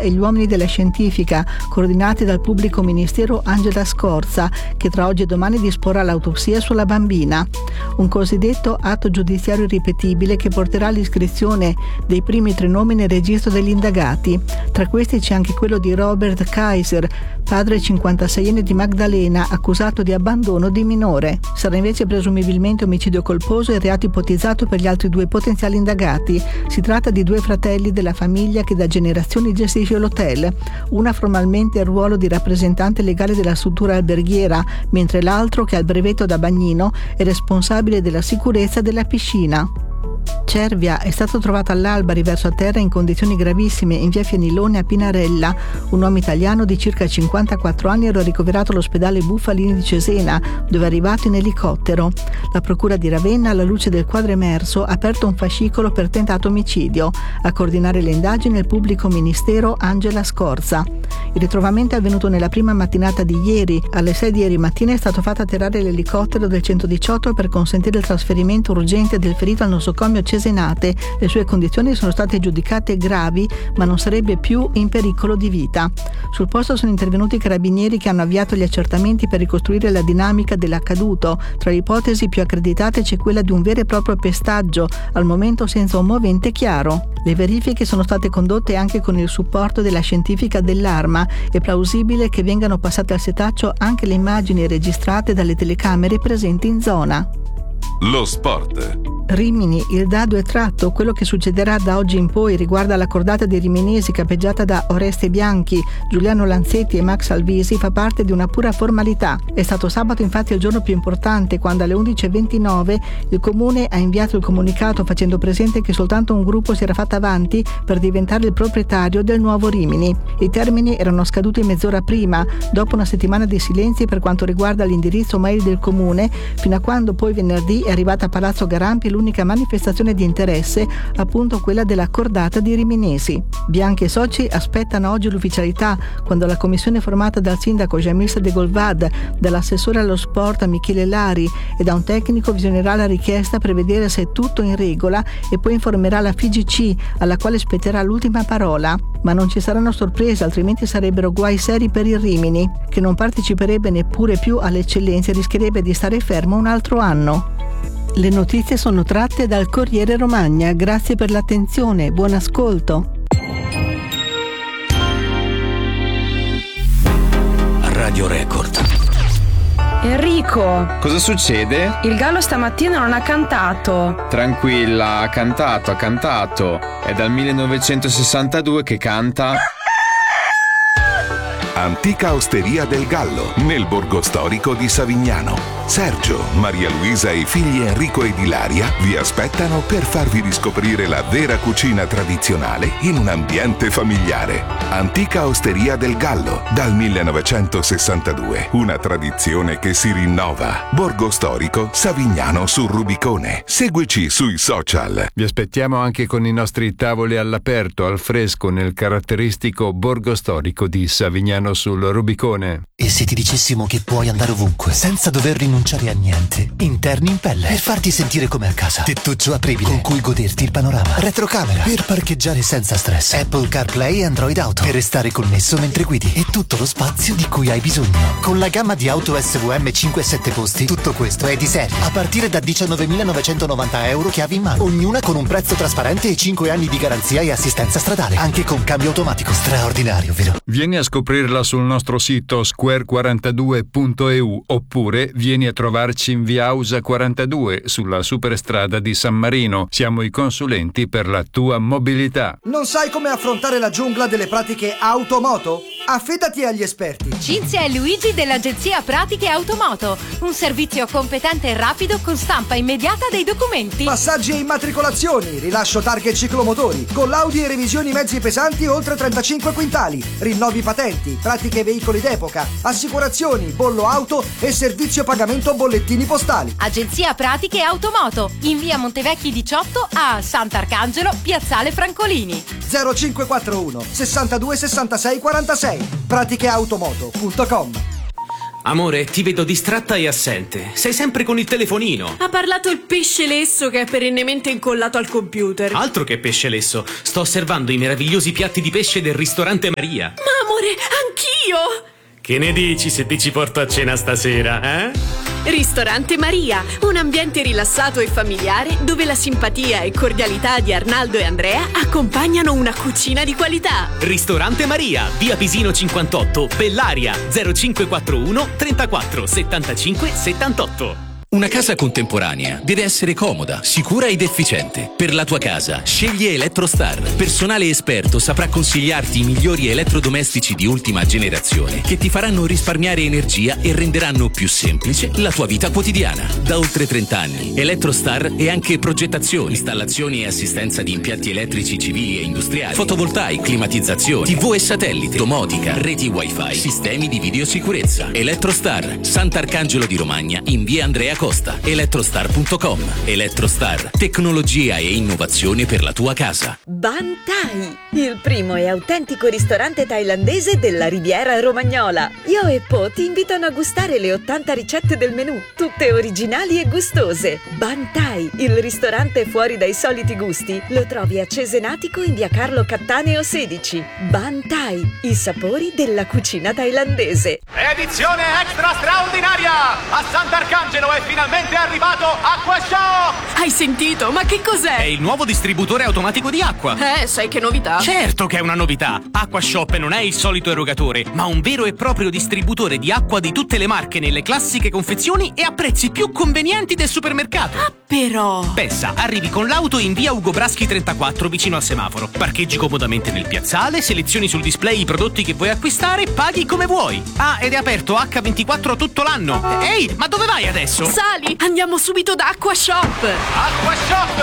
e gli uomini della scientifica, coordinati dal pubblico ministero Angela Scorza, che tra oggi e domani disporrà l'autopsia sulla bambina. Un cosiddetto atto giudiziario ripetibile che porterà all'iscrizione dei primi 3 nomi nel registro degli indagati. Tra questi c'è anche quello di Robert Kaiser, padre 56enne di Magdalena, accusato di abbandono di minore. Sarà invece presumibilmente omicidio colposo e reato ipotizzato per gli altri 2 potenziali indagati. Si tratta di 2 fratelli della famiglia che da generazioni gestisce l'hotel. Una formalmente il ruolo di rappresentante legale della struttura alberghiera, mentre l'altro, che ha il brevetto da bagnino, è responsabile della sicurezza della piscina. Cervia è stato trovato all'alba riverso a terra in condizioni gravissime in via Fianilone a Pinarella. Un uomo italiano di circa 54 anni era ricoverato all'ospedale Bufalini di Cesena, dove è arrivato in elicottero. La procura di Ravenna, alla luce del quadro emerso, ha aperto un fascicolo per tentato omicidio. A coordinare le indagini il pubblico ministero Angela Scorza. Il ritrovamento è avvenuto nella prima mattinata di ieri. Alle 6 di ieri mattina è stato fatto atterrare l'elicottero del 118 per consentire il trasferimento urgente del ferito al nosocomio Cesenate. Le sue condizioni sono state giudicate gravi, ma non sarebbe più in pericolo di vita. Sul posto sono intervenuti i carabinieri che hanno avviato gli accertamenti per ricostruire la dinamica dell'accaduto. Tra le ipotesi più accreditate c'è quella di un vero e proprio pestaggio, al momento senza un movente chiaro. Le verifiche sono state condotte anche con il supporto della scientifica dell'Arma. È plausibile che vengano passate al setaccio anche le immagini registrate dalle telecamere presenti in zona. Lo sport. Rimini, il dado è tratto. Quello che succederà da oggi in poi riguarda la cordata di riminesi capeggiata da Oreste Bianchi, Giuliano Lanzetti e Max Alvisi fa parte di una pura formalità. È stato sabato infatti il giorno più importante, quando alle 11:29 il comune ha inviato il comunicato facendo presente che soltanto un gruppo si era fatto avanti per diventare il proprietario del nuovo Rimini. I termini erano scaduti mezz'ora prima, dopo una settimana di silenzi per quanto riguarda l'indirizzo mail del comune, fino a quando poi venerdì è arrivata a Palazzo Garampi l'unica manifestazione di interesse, appunto quella della cordata di Riminesi. Bianchi e soci aspettano oggi l'ufficialità, quando la commissione formata dal sindaco Jamil De Golvad, dall'assessore allo sport Michele Lari e da un tecnico visionerà la richiesta per vedere se è tutto in regola e poi informerà la FIGC, alla quale spetterà l'ultima parola. Ma non ci saranno sorprese, altrimenti sarebbero guai seri per il Rimini, che non parteciperebbe neppure più alle eccellenze e rischierebbe di stare fermo un altro anno. Le notizie sono tratte dal Corriere Romagna. Grazie per l'attenzione, buon ascolto. Radio Record. Enrico, cosa succede? Il gallo stamattina non ha cantato. Tranquilla, ha cantato. È dal 1962 che canta. Antica Osteria del Gallo, nel borgo storico di Savignano. Sergio, Maria Luisa e i figli Enrico ed Ilaria vi aspettano per farvi riscoprire la vera cucina tradizionale in un ambiente familiare. Antica Osteria del Gallo, dal 1962. Una tradizione che si rinnova. Borgo storico Savignano sul Rubicone. Seguici sui social. Vi aspettiamo anche con i nostri tavoli all'aperto, al fresco, nel caratteristico borgo storico di Savignano sul Rubicone. E se ti dicessimo che puoi andare ovunque senza dover rinunciare a niente, interni in pelle, per farti sentire come a casa, tettuccio apribile con cui goderti il panorama, retrocamera per parcheggiare senza stress, Apple CarPlay e Android Auto per restare connesso mentre guidi e tutto lo spazio di cui hai bisogno. Con la gamma di auto SVM 5 e 7 posti, tutto questo è di serie a partire da 19.990 euro chiavi in mano, ognuna con un prezzo trasparente e 5 anni di garanzia e assistenza stradale, anche con cambio automatico. Straordinario, vero? Vieni a scoprirla sul nostro sito square42.eu oppure vieni a trovarci in via Ausa 42 sulla superstrada di San Marino. Siamo i consulenti per la tua mobilità. Non sai come affrontare la giungla delle pratiche automoto? Affidati agli esperti. Cinzia e Luigi dell'agenzia Pratiche Automoto. Un servizio competente e rapido con stampa immediata dei documenti. Passaggi e immatricolazioni, rilascio targhe e ciclomotori, collaudi e revisioni mezzi pesanti oltre 35 quintali, rinnovi patenti, pratiche veicoli d'epoca, assicurazioni, bollo auto e servizio pagamento bollettini postali. Agenzia Pratiche Automoto, in via Montevecchi 18 a Sant'Arcangelo, piazzale Francolini. 0541 62 66 46. praticheautomoto.com. Amore, ti vedo distratta e assente. Sei sempre con il telefonino. Ha parlato il pesce lesso che è perennemente incollato al computer. Altro che pesce lesso. Sto osservando i meravigliosi piatti di pesce del ristorante Maria. Ma amore, anch'io! Che ne dici se ti ci porto a cena stasera, eh? Ristorante Maria, un ambiente rilassato e familiare dove la simpatia e cordialità di Arnaldo e Andrea accompagnano una cucina di qualità. Ristorante Maria, via Pisino 58, Bellaria, 0541 34 75 78. Una casa contemporanea deve essere comoda, sicura ed efficiente. Per la tua casa, scegli Electrostar. Personale esperto saprà consigliarti i migliori elettrodomestici di ultima generazione che ti faranno risparmiare energia e renderanno più semplice la tua vita quotidiana. Da oltre 30 anni, Electrostar è anche progettazione, installazioni e assistenza di impianti elettrici civili e industriali, fotovoltaici, climatizzazione, TV e satellite, domotica, reti wifi, sistemi di videosicurezza. Electrostar, Sant'Arcangelo di Romagna, in via Andrea Costa. Electrostar.com. Electrostar, tecnologia e innovazione per la tua casa. Ban Thai, il primo e autentico ristorante thailandese della Riviera Romagnola. Io e Po ti invitano a gustare le 80 ricette del menù, tutte originali e gustose. Ban Thai, il ristorante fuori dai soliti gusti, lo trovi a Cesenatico in via Carlo Cattaneo 16. Ban Thai, i sapori della cucina thailandese. Edizione extra straordinaria! A Sant'Arcangelo è finalmente arrivato AquaShop! Hai sentito? Ma che cos'è? È il nuovo distributore automatico di acqua. Sai che novità? Certo che è una novità! AquaShop non è il solito erogatore, ma un vero e proprio distributore di acqua di tutte le marche nelle classiche confezioni e a prezzi più convenienti del supermercato. Ah, però! Pensa, arrivi con l'auto in via Ugo Braschi 34 vicino al semaforo, parcheggi comodamente nel piazzale, selezioni sul display i prodotti che vuoi acquistare, paghi come vuoi. Ah, ed è aperto H24 tutto l'anno. Ehi, ma dove vai adesso? Sali, andiamo subito da AquaShop! AquaShop!